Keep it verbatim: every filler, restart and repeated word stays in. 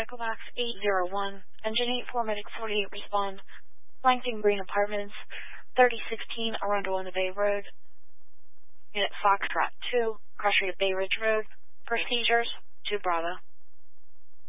Medical Max eight zero one, Engine eight four, Medic forty-eight respond. Langton Green Apartments, thirty sixteen Arundel Bay Road. Unit Foxtrot two, Crusher Bay Ridge Road. Procedures, two Bravo.